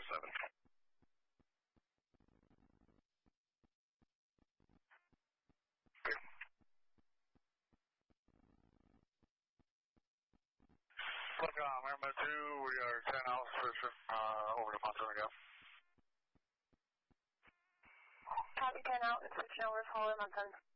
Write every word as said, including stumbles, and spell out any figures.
to seven. Look, um, Airman two, we are ten out, switching uh, over to Monsoon again. Copy ten out, switching over to Monsoon.